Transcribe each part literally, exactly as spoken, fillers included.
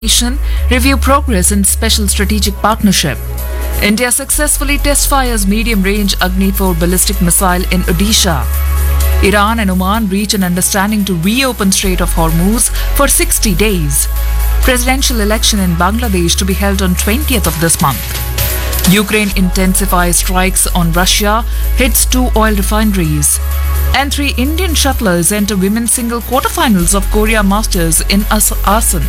Review progress in special strategic partnership. India successfully test fires medium-range Agni four ballistic missile in Odisha. Iran and Oman reach an understanding to reopen Strait of Hormuz for sixty days. Presidential election in Bangladesh to be held on twentieth of this month. Ukraine intensifies strikes on Russia, hits two oil refineries. And three Indian shuttlers enter women's single quarterfinals of Korea Masters in As- Asan.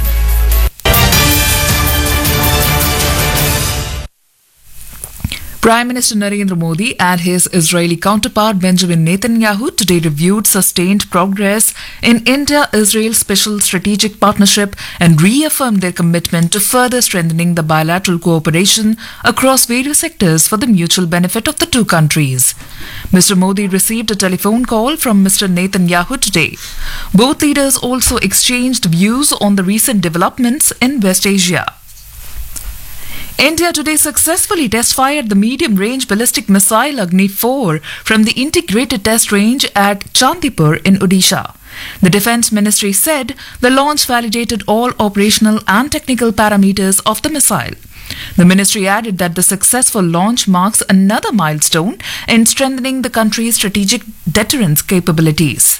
Prime Minister Narendra Modi and his Israeli counterpart Benjamin Netanyahu today reviewed sustained progress in India-Israel Special Strategic Partnership and reaffirmed their commitment to further strengthening the bilateral cooperation across various sectors for the mutual benefit of the two countries. Mister Modi received a telephone call from Mister Netanyahu today. Both leaders also exchanged views on the recent developments in West Asia. India today successfully test-fired the medium-range ballistic missile Agni four from the integrated test range at Chandipur in Odisha. The Defence Ministry said the launch validated all operational and technical parameters of the missile. The ministry added that the successful launch marks another milestone in strengthening the country's strategic deterrence capabilities.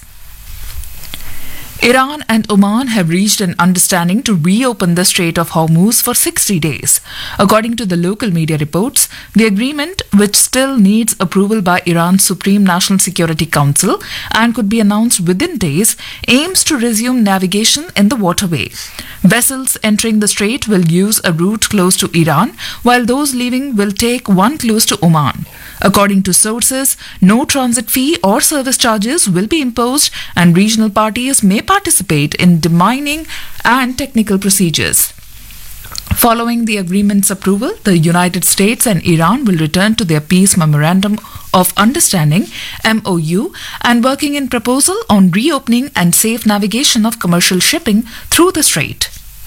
Iran and Oman have reached an understanding to reopen the Strait of Hormuz for sixty days. According to the local media reports, the agreement, which still needs approval by Iran's Supreme National Security Council and could be announced within days, aims to resume navigation in the waterway. Vessels entering the strait will use a route close to Iran, while those leaving will take one close to Oman. According to sources, no transit fee or service charges will be imposed, and regional parties may participate in demining and technical procedures. Following the agreement's approval, the United States and Iran will return to their Peace Memorandum of Understanding (M O U) and working in proposal on reopening and safe navigation of commercial shipping through the strait.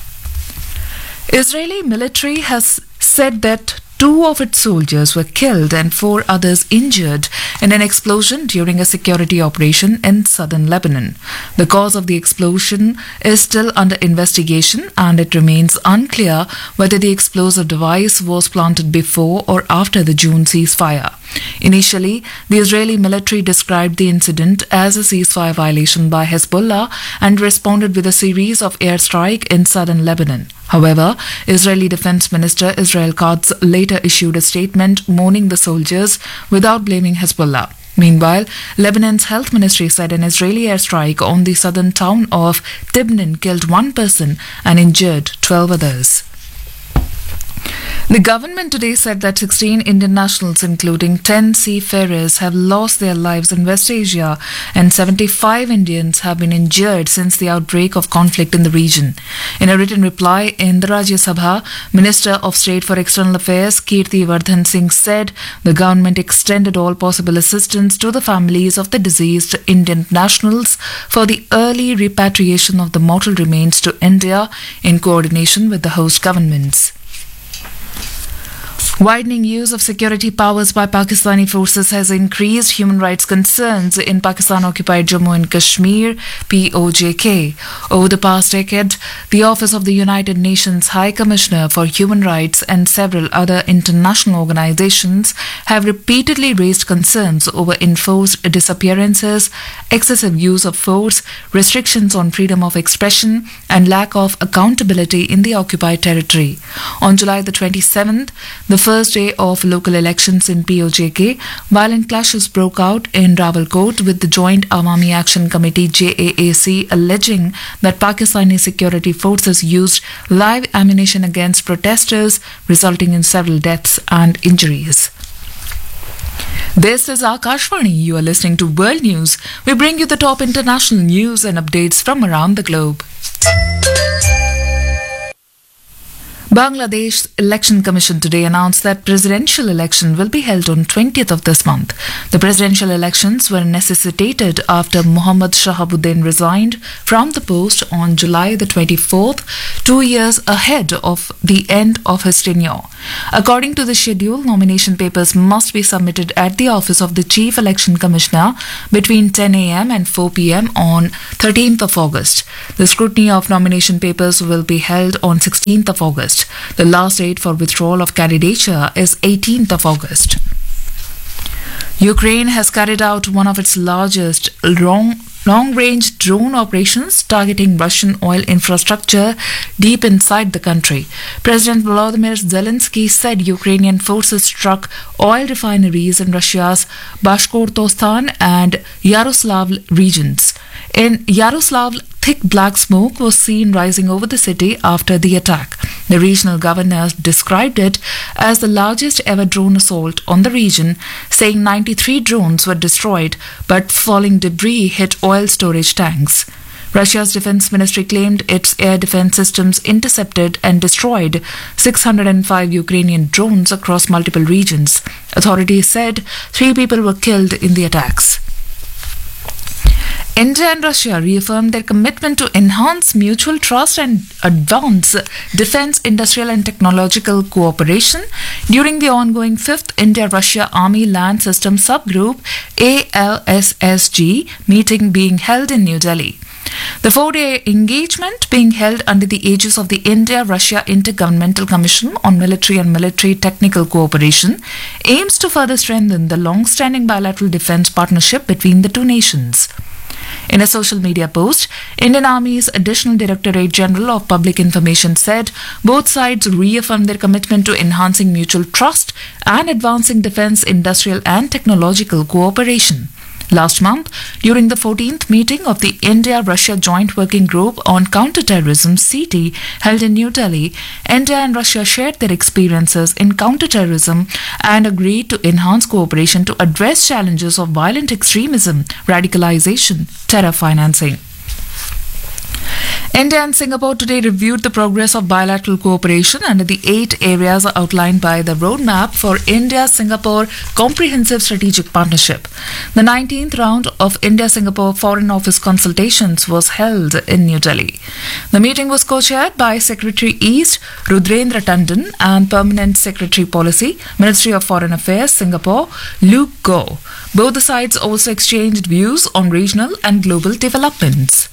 Israeli military has said that two of its soldiers were killed and four others injured in an explosion during a security operation in southern Lebanon. The cause of the explosion is still under investigation, and it remains unclear whether the explosive device was planted before or after the June ceasefire. Initially, the Israeli military described the incident as a ceasefire violation by Hezbollah and responded with a series of airstrikes in southern Lebanon. However, Israeli Defense Minister Israel Katz later issued a statement mourning the soldiers without blaming Hezbollah. Meanwhile, Lebanon's health ministry said an Israeli airstrike on the southern town of Tibnin killed one person and injured twelve others. The government today said that sixteen Indian nationals, including ten seafarers, have lost their lives in West Asia and seventy-five Indians have been injured since the outbreak of conflict in the region. In a written reply in the Rajya Sabha, Minister of State for External Affairs Kirti Vardhan Singh said the government extended all possible assistance to the families of the deceased Indian nationals for the early repatriation of the mortal remains to India in coordination with the host governments. Widening use of security powers by Pakistani forces has increased human rights concerns in Pakistan-occupied Jammu and Kashmir, P O J K. Over the past decade, the Office of the United Nations High Commissioner for Human Rights and several other international organizations have repeatedly raised concerns over enforced disappearances, excessive use of force, restrictions on freedom of expression, and lack of accountability in the occupied territory. On July the twenty-seventh, the first day of local elections in P O J K, violent clashes broke out in Rawalkot with the Joint Awami Action Committee J A A C alleging that Pakistani security forces used live ammunition against protesters, resulting in several deaths and injuries. This is Akashvani. You are listening to World News. We bring you the top international news and updates from around the globe. Bangladesh Election Commission today announced that presidential election will be held on twentieth of this month. The presidential elections were necessitated after Mohammad Shahabuddin resigned from the post on July the twenty-fourth, two years ahead of the end of his tenure. According to the schedule, nomination papers must be submitted at the office of the Chief Election Commissioner between ten a m and four p m on thirteenth of August. The scrutiny of nomination papers will be held on sixteenth of August. The last date for withdrawal of candidature is eighteenth of August. Ukraine has carried out one of its largest long, long-range drone operations targeting Russian oil infrastructure deep inside the country. President Volodymyr Zelensky said Ukrainian forces struck oil refineries in Russia's Bashkortostan and Yaroslavl regions. In Yaroslavl, thick black smoke was seen rising over the city after the attack. The regional governor described it as the largest ever drone assault on the region, saying ninety-three drones were destroyed, but falling debris hit oil storage tanks. Russia's defense ministry claimed its air defense systems intercepted and destroyed six hundred five Ukrainian drones across multiple regions. Authorities said three people were killed in the attacks. India and Russia reaffirmed their commitment to enhance mutual trust and advance defense, industrial and technological cooperation during the ongoing fifth India-Russia Army Land System Subgroup A L S S G meeting being held in New Delhi. The four-day engagement, being held under the aegis of the India-Russia Intergovernmental Commission on Military and Military Technical Cooperation, aims to further strengthen the long-standing bilateral defense partnership between the two nations. In a social media post, Indian Army's Additional Directorate General of Public Information said both sides reaffirmed their commitment to enhancing mutual trust and advancing defense, industrial and technological cooperation. Last month, during the fourteenth meeting of the India-Russia Joint Working Group on Counterterrorism (C T) held in New Delhi, India and Russia shared their experiences in counterterrorism and agreed to enhance cooperation to address challenges of violent extremism, radicalization, terror financing. India and Singapore today reviewed the progress of bilateral cooperation under the eight areas outlined by the roadmap for India-Singapore Comprehensive Strategic Partnership. The nineteenth round of India-Singapore Foreign Office consultations was held in New Delhi. The meeting was co-chaired by Secretary East Rudrendra Tandon and Permanent Secretary Policy, Ministry of Foreign Affairs, Singapore, Luke Goh. Both the sides also exchanged views on regional and global developments.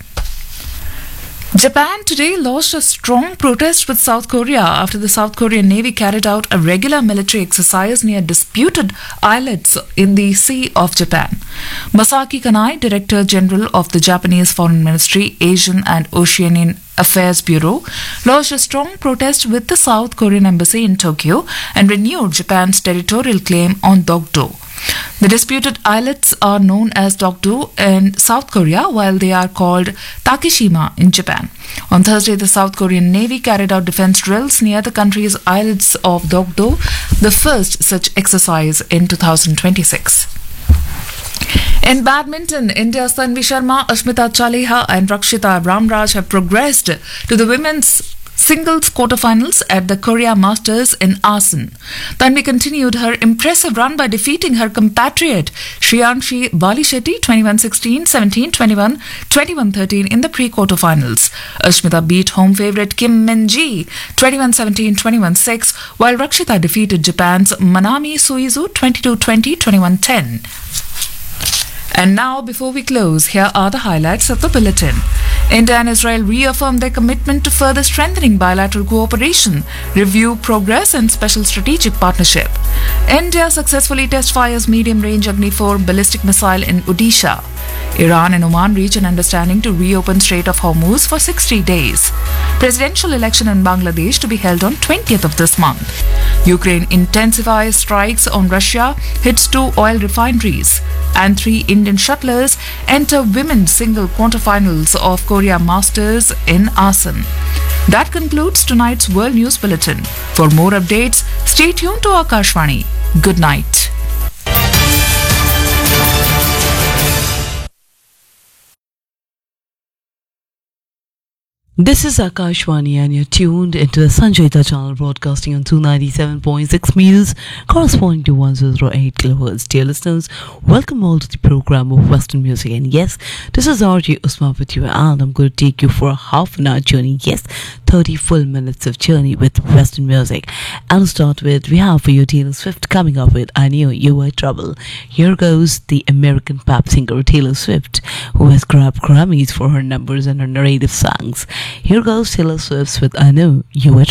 Japan today launched a strong protest with South Korea after the South Korean Navy carried out a regular military exercise near disputed islets in the Sea of Japan. Masaki Kanai, Director General of the Japanese Foreign Ministry, Asian and Oceanian Affairs Bureau, lodged a strong protest with the South Korean Embassy in Tokyo and renewed Japan's territorial claim on Dokdo. The disputed islets are known as Dokdo in South Korea, while they are called Takeshima in Japan. On Thursday, the South Korean Navy carried out defense drills near the country's islets of Dokdo, the first such exercise in two thousand twenty-six. In badminton, India's Tanvi Sharma, Ashmita Chaliha and Rakshita Ramraj have progressed to the women's singles quarterfinals at the Korea Masters in Asan. Tanvi continued her impressive run by defeating her compatriot Shriyanshi Balishetty twenty-one sixteen, seventeen twenty-one, twenty-one thirteen in the pre-quarterfinals. Ashmita beat home favourite Kim Min-ji twenty-one seventeen, twenty-one six, while Rakshita defeated Japan's Manami Suizu twenty-two twenty, twenty-one ten. And now, before we close, here are the highlights of the bulletin. India and Israel reaffirmed their commitment to further strengthening bilateral cooperation, review progress and special strategic partnership. India successfully test fires medium-range Agni four ballistic missile in Odisha. Iran and Oman reach an understanding to reopen Strait of Hormuz for sixty days. Presidential election in Bangladesh to be held on twentieth of this month. Ukraine intensifies strikes on Russia, hits two oil refineries. And three Indian shuttlers enter women's single quarterfinals of Korea Masters in Asan. That concludes tonight's World News Bulletin. For more updates, stay tuned to Akashvani. Good night. This is Akashwani and you're tuned into the Sanjayita channel broadcasting on two ninety-seven point six meters corresponding to one hundred eight kilohertz. Dear listeners, welcome all to the program of Western Music. And yes, this is R J Usma with you and I'm going to take you for a half an hour journey. Yes, thirty full minutes of journey with Western Music. And to start with, we have for you Taylor Swift coming up with I Knew You Were Trouble. Here goes the American pop singer Taylor Swift, who has grabbed Grammys for her numbers and her narrative songs. Here goes Taylor Swift with I Know You Were